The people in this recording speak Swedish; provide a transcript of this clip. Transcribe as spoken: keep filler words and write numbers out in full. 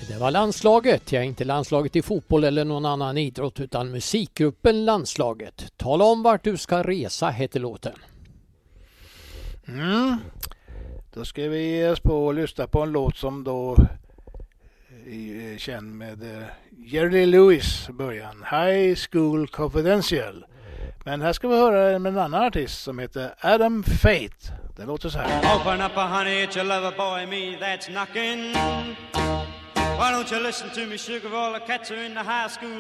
Det var landslaget, ja, inte landslaget i fotboll eller någon annan idrott utan musikgruppen Landslaget. Tala om vart du ska resa, heter låten. Mm. Då ska vi ge oss på och lyssna på en låt som då är känd med Jerry Lee Lewis början. High School Confidential. Men här ska vi höra med en annan artist som heter Adam Fate. Det låter så här. Open up a honey, it's your lover boy, me that's knocking. Why don't you listen to me, sugar, all the cats are in the high school